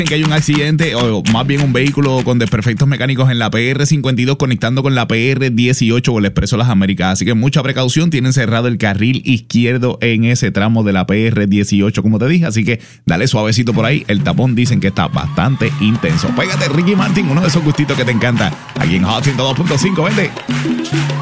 que hay un accidente o más bien un vehículo con desperfectos mecánicos en la PR52 conectando con la PR18 o el Expreso Las Américas, así que mucha precaución, tienen cerrado el carril izquierdo en ese tramo de la PR18 como te dije, así que dale suavecito por ahí, el tapón dicen que está bastante intenso. Pégate Ricky Martin, uno de esos gustitos que te encanta, aquí en Hot 102.5, vende.